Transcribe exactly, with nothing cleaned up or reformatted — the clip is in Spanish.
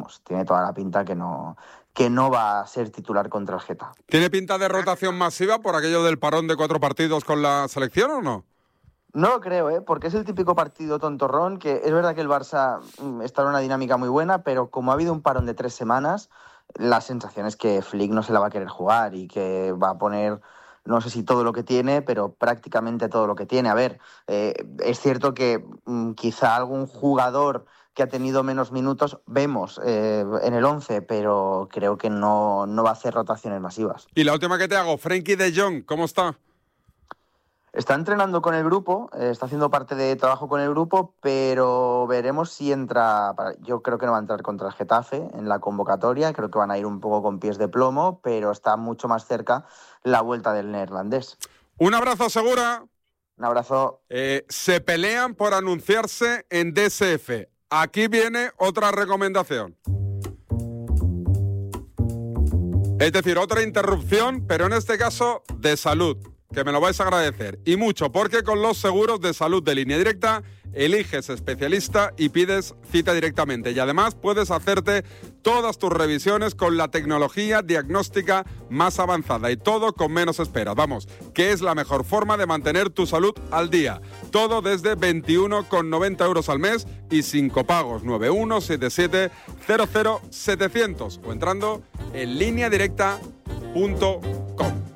vamos, tiene toda la pinta que no, que no va a ser titular contra el Getafe. ¿Tiene pinta de rotación masiva por aquello del parón de cuatro partidos con la selección o no? No lo creo, ¿eh? Porque es el típico partido tontorrón, que es verdad que el Barça está en una dinámica muy buena, pero como ha habido un parón de tres semanas, la sensación es que Flick no se la va a querer jugar y que va a poner, no sé si todo lo que tiene, pero prácticamente todo lo que tiene. A ver, eh, es cierto que mm, quizá algún jugador que ha tenido menos minutos vemos eh, en el once, pero creo que no, no va a hacer rotaciones masivas. Y la última que te hago, Frenkie de Jong, ¿cómo está? Está entrenando con el grupo, eh, está haciendo parte de trabajo con el grupo, pero veremos si entra. Para, yo creo que no va a entrar contra el Getafe en la convocatoria, creo que van a ir un poco con pies de plomo, pero está mucho más cerca la vuelta del neerlandés. Un abrazo, Segura. Un abrazo. Eh, se pelean por anunciarse en D S F. Aquí viene otra recomendación. Es decir, otra interrupción, pero en este caso de salud, que me lo vais a agradecer. Y mucho, porque con los seguros de salud de Línea Directa eliges especialista y pides cita directamente. Y además puedes hacerte todas tus revisiones con la tecnología diagnóstica más avanzada y todo con menos esperas. Vamos, que es la mejor forma de mantener tu salud al día. Todo desde veintiuno con noventa euros al mes y sin copagos. nueve uno siete siete cero cero siete cero cero o entrando en línea directa punto com.